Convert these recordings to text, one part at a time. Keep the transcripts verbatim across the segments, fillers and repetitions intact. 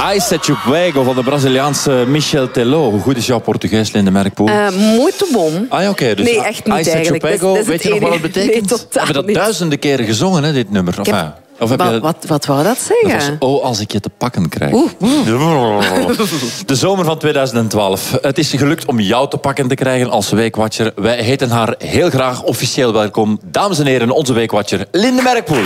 I Set You Fuego van de Braziliaanse Michel Teló. Hoe goed is jouw Portugees, Linde Merkpoel? Uh, muito bom. Ah, ja, oké. Okay. Dus nee, echt niet I Set You Fuego, dat is, dat is weet je nog wat het betekent? Nee, totaal We hebben dat niet. duizenden keren gezongen, hè, dit nummer. Enfin, heb... Of heb wat, je... wat, wat wou dat zeggen? Dat was, oh, als ik je te pakken krijg. Oeh, oeh. De zomer van tweeduizend twaalf. Het is gelukt om jou te pakken te krijgen als weekwatcher. Wij heten haar heel graag officieel welkom. Dames en heren, onze weekwatcher Linde Merkpoel.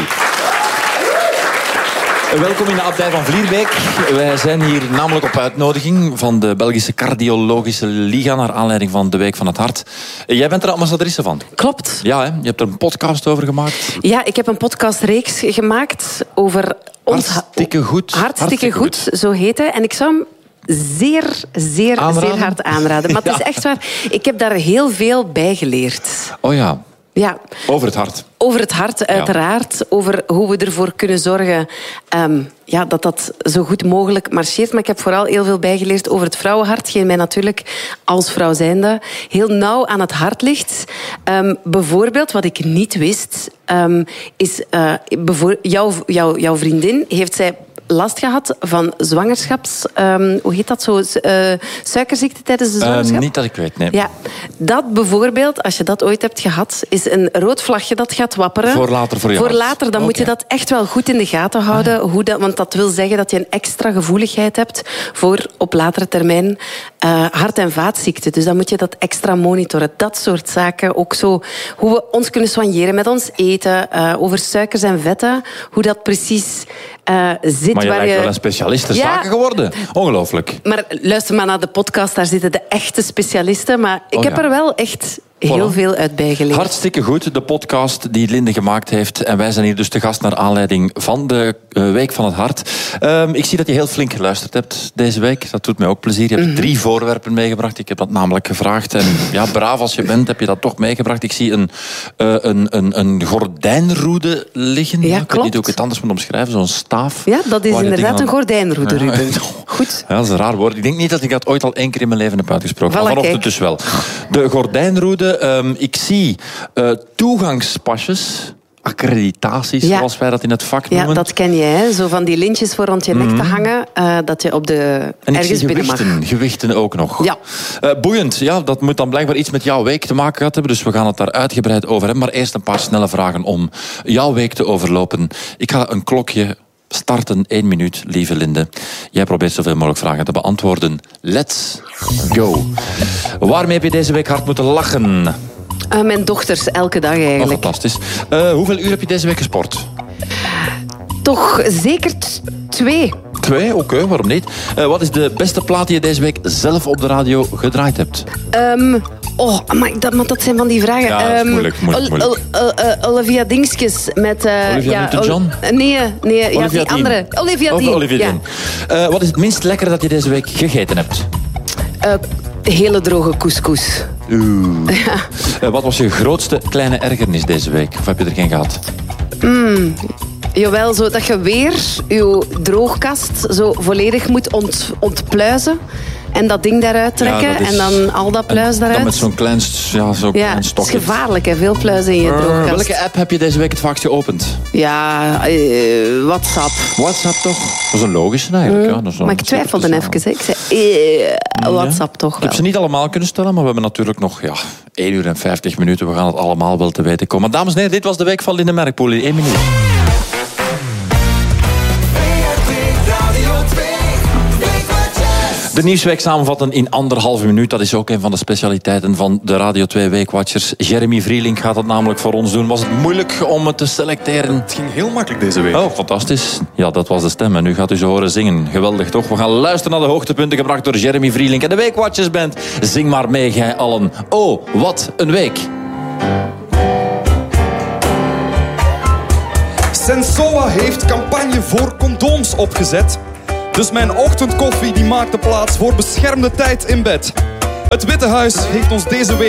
Welkom in de abdij van Vlierbeek. Wij zijn hier namelijk op uitnodiging van de Belgische Cardiologische Liga naar aanleiding van de Week van het Hart. Jij bent er ambassadrice van. Klopt. Ja, hè? Je hebt er een podcast over gemaakt. Ja, ik heb een podcastreeks gemaakt over ons... Hartstikke goed. Hartstikke, Hartstikke goed, goed, zo heet hij. En ik zou hem zeer, zeer, zeer hard aanraden. Maar het is echt waar, ik heb daar heel veel bij geleerd. Oh ja. Ja. Over het hart. Over het hart, uiteraard. Ja. Over hoe we ervoor kunnen zorgen um, ja, dat dat zo goed mogelijk marcheert. Maar ik heb vooral heel veel bijgeleerd over het vrouwenhart. Geen mij natuurlijk als vrouw zijnde heel nauw aan het hart ligt. Um, bijvoorbeeld, wat ik niet wist, um, is... Uh, bevoor, jouw, jouw, jouw vriendin, heeft zij last gehad van zwangerschaps... Um, hoe heet dat zo? Uh, suikerziekte tijdens de zwangerschap? Uh, niet dat ik weet, nee. Ja, dat bijvoorbeeld, als je dat ooit hebt gehad, is een rood vlagje dat gaat wapperen. Voor later voor je Voor hart. later, dan okay. moet je dat echt wel goed in de gaten houden. Ah. Hoe dat, want dat wil zeggen dat je een extra gevoeligheid hebt voor op latere termijn uh, hart- en vaatziekten. Dus dan moet je dat extra monitoren. Dat soort zaken. Ook zo hoe we ons kunnen soigneren met ons eten. Uh, over suikers en vetten. Hoe dat precies uh, zit. Maar je waar lijkt je... wel een specialist ter ja. zake geworden. Ongelooflijk. Maar luister maar naar de podcast, daar zitten de echte specialisten. Maar ik oh, heb ja. er wel echt heel voilà. veel uit bijgeleerd. Hartstikke goed, de podcast die Linde gemaakt heeft. En wij zijn hier dus te gast naar aanleiding van de uh, Week van het Hart. Um, ik zie dat je heel flink geluisterd hebt deze week. Dat doet mij ook plezier. Je hebt mm-hmm. drie voorwerpen meegebracht. Ik heb dat namelijk gevraagd. En ja, braaf als je bent, heb je dat toch meegebracht. Ik zie een, uh, een, een, een gordijnroede liggen. Ja, ja, ik klopt. weet niet hoe ik het anders moet omschrijven. Zo'n staaf. Ja, dat is inderdaad aan... een gordijnroede, Ruben. Ja. Goed. Ja, dat is een raar woord. Ik denk niet dat ik dat ooit al één keer in mijn leven heb uitgesproken. Voilà, maar vanochtend kijk. dus wel. De gordijnroede... Um, ik zie uh, toegangspasjes, accreditaties, ja. zoals wij dat in het vak noemen. Ja, dat ken je, hè? Zo van die lintjes voor rond je nek mm-hmm. te hangen, uh, dat je op de en ergens ik zie binnen gewichten, mag. gewichten ook nog. Ja. Uh, boeiend, ja, dat moet dan blijkbaar iets met jouw week te maken gehad hebben, dus we gaan het daar uitgebreid over hebben. Maar eerst een paar snelle vragen om jouw week te overlopen. Ik ga een klokje starten, één minuut, lieve Linde. Jij probeert zoveel mogelijk vragen te beantwoorden. Let's go. Waarmee heb je deze week hard moeten lachen? Uh, mijn dochters, elke dag eigenlijk. Oh, fantastisch. Uh, hoeveel uur heb je deze week gesport? Toch zeker t- twee. Twee? Oké, okay, waarom niet? Uh, wat is de beste plaat die je deze week zelf op de radio gedraaid hebt? Um, oh, maar dat, maar dat zijn van die vragen. Ja, dat is moeilijk, moeilijk, moeilijk. Ol, ol, uh, Olivia Dinskes met... Uh, Olivia ja, Newton-John? Ol, nee, nee Olivia ja, die Dean. andere. Olivia Dean. Olivia ja. Dean. Uh, wat is het minst lekker dat je deze week gegeten hebt? Uh, hele droge couscous. Oeh. Ja. Uh, wat was je grootste kleine ergernis deze week? Of heb je er geen gehad? Mm, jawel, zo dat je weer je droogkast zo volledig moet ont, ontpluizen. En dat ding daaruit trekken. Ja, is... En dan al dat pluis daaruit. Dan met zo'n klein, ja, zo ja, klein stokje. Het is gevaarlijk, hè? Veel pluis in je droogkast. Uh, welke app heb je deze week het vaakst geopend? Ja, uh, WhatsApp. WhatsApp toch? Dat is een logische eigenlijk. Mm. Ja, dat is maar ik twijfelde even. Hè. Ik zei, uh, WhatsApp toch wel. Ik heb ze niet allemaal kunnen stellen, maar we hebben natuurlijk nog ja, één uur en vijftig minuten. We gaan het allemaal wel te weten komen. Dames en heren, dit was de Week van Linde Merkpoel in één minuut. De Nieuwsweek samenvatten in anderhalve minuut. Dat is ook een van de specialiteiten van de Radio twee Weekwatchers. Jeremy Vrielink gaat dat namelijk voor ons doen. Was het moeilijk om het te selecteren? Het ging heel makkelijk deze week. Oh, fantastisch. Ja, dat was de stem. En nu gaat u ze horen zingen. Geweldig, toch? We gaan luisteren naar de hoogtepunten gebracht door Jeremy Vrielink en de Weekwatchers Band. Zing maar mee, gij allen. Oh, wat een week. Sensoa heeft campagne voor condooms opgezet. Dus mijn ochtendkoffie die maakte plaats voor beschermde tijd in bed. Het Witte Huis heeft ons deze week